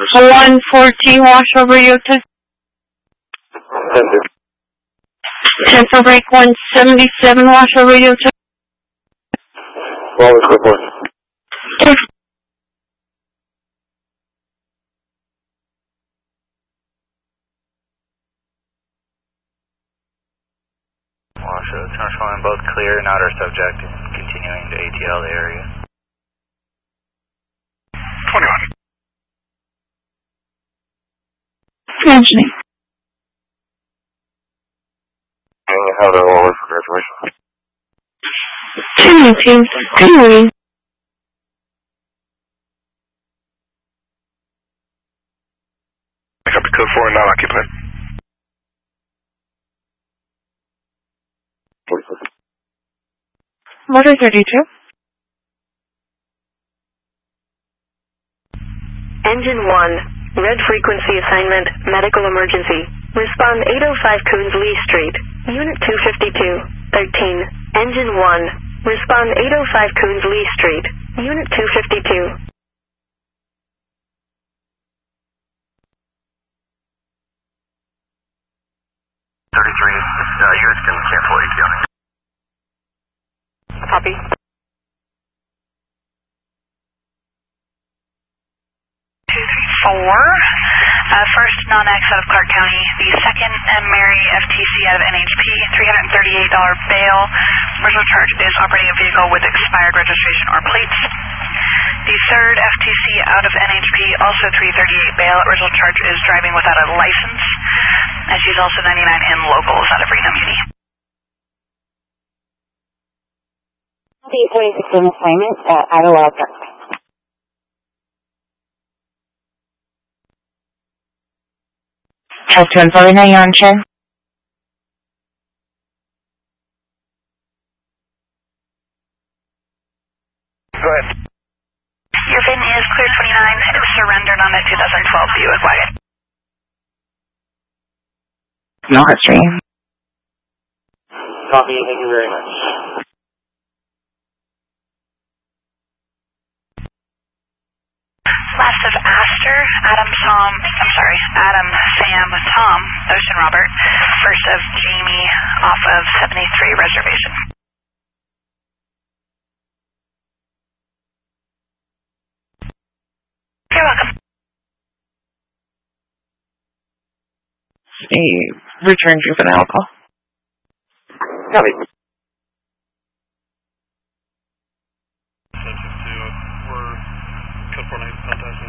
114 Washoe Radio 2. 10 for break 177 Washoe Radio 2. Well, it's good. Washoe, showing both clear and outer subject, continuing to ATL the area. 21. Mentioning. How to all for graduation? 1019. Continuing. Pick up the code 4 and not occupied. 46. Motor 32. Engine 1, red frequency assignment, medical emergency. Respond 805 Coons Lee Street, Unit 252, 13. Engine 1, respond 805 Coons Lee Street, Unit 252. 33, units can cancel ATL. Copy. First non-X out of Clark County. The second M. Mary FTC out of NHP, $338 bail. Original charge is operating a vehicle with expired registration or plates. The third FTC out of NHP, also $338 bail. Original charge is driving without a license. And she's also 99 in locals out of Reno Muni. 846 in assignment at Idlewild Park. Test 149 on chair. Go ahead. Your VIN is clear 29. It was surrendered on a 2012 Buick wagon. Not stream. Copy, thank you very much. Last of Astor, Adam, Sam, Tom, Ocean Robert. First of Jamie off of 73 Reservation. You're welcome. A return juvenile call. Copy. We're code 49 contact.